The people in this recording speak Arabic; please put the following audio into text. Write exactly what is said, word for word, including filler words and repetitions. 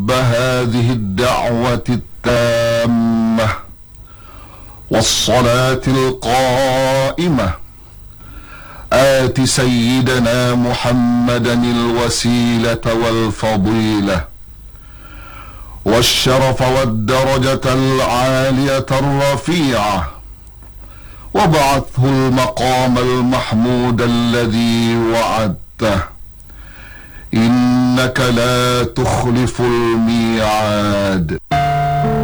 بهذه الدعوة التامة والصلاة القائمة آت سيدنا محمدا الوسيلة والفضيلة والشرف والدرجة العالية الرفيعة، وابعثه المقام المحمود الذي وعدته، إنك لا تخلف الميعاد.